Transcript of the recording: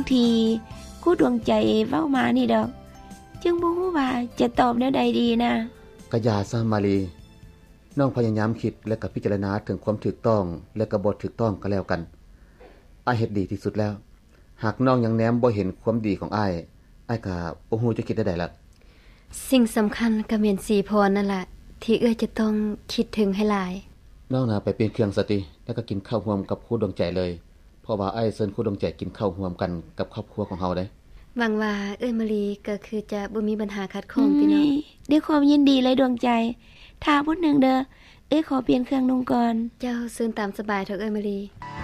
ทีคู่ดวงใจเว้ามานี่ดอกจึงบ่ฮู้ว่าจะตอบแนวใดดีนะกะยาซะมาลีน้องพยายามคิดและก็พิจารณาถึงความถูกต้องและก็บ่ถูกต้องก็แล้วกันอ้ายเฮ็ดดีที่สุดแล้วหากน้องยังแนมบ่เห็นความดีของอ้ายก็บ่ฮู้จะคิดได้ล่ะสิ่งสำคัญก็แม่นสีพรนั่นล่ะที่เอื้อจะต้องคิดถึงให้หลายน้องน่ะไปเปลี่ยนเครื่องสติแล้วก็กินข้าวร่วมกับครูดวงใจเลยเพราะว่าอ้ายเชิญครูดวงใจกินข้าวร่วมกันกับครอบครัวของเฮาเด้หวังว่าเอ้ยมะลีก็คือจะบ่มีปัญหาขัดข้องพี่น้องด้วยความยินดีเลยดวงใจถ้าพุ่นนึงเด้อขอเปลี่ยนเครื่องนุ่งก่อนเจ้าเชิญตามสบายเถอะเอ้ยมะลี